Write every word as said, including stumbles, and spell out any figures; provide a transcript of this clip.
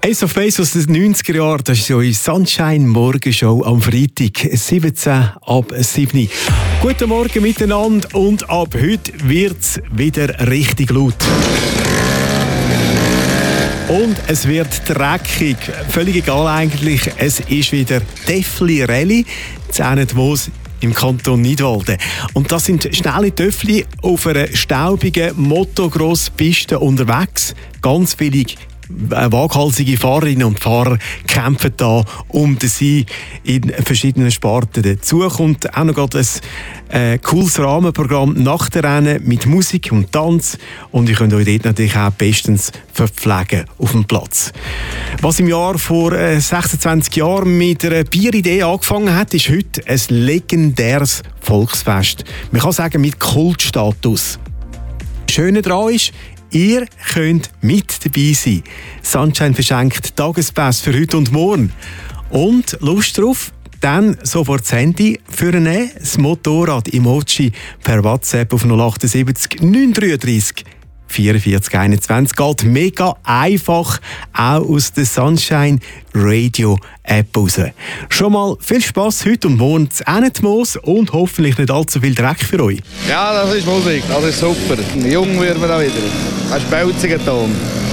Ace of Base aus den neunziger Jahren, das ist eure Sunshine-Morgenshow am Freitag, siebzehn ab sieben. Guten Morgen miteinander und ab heute wird es wieder richtig laut. Und es wird dreckig. Völlig egal eigentlich, es ist wieder Töffli Rallye, Zähnetmoos im Kanton Nidwalden. Und das sind schnelle Töffli auf einer staubigen Motocross-Piste unterwegs. Ganz viele waghalsige Fahrerinnen und Fahrer kämpfen da um den Sieg in verschiedenen Sparten. Dazu kommt auch noch gerade ein äh, cooles Rahmenprogramm nach der Rennen mit Musik und Tanz, und ihr könnt euch dort natürlich auch bestens verpflegen auf dem Platz. Was im Jahr vor äh, sechsundzwanzig Jahren mit einer Bieridee angefangen hat, ist heute ein legendäres Volksfest. Man kann sagen, mit Kultstatus. Das Schöne daran ist, ihr könnt mit dabei sein. Sunshine verschenkt Tagespass für heute und morgen. Und Lust drauf? Dann sofort das Handy für ein das Motorrad-Emoji per WhatsApp auf null acht sieben neun drei drei vierundvierzig einundzwanzig. Geht mega einfach, auch aus der Sunshine Radio App raus. Schon mal viel Spass heute und morgen zu Ennetmoos und hoffentlich nicht allzu viel Dreck für euch. Ja, das ist Musik, das ist super. Jung werden wir da wieder. Das ist belziger Ton.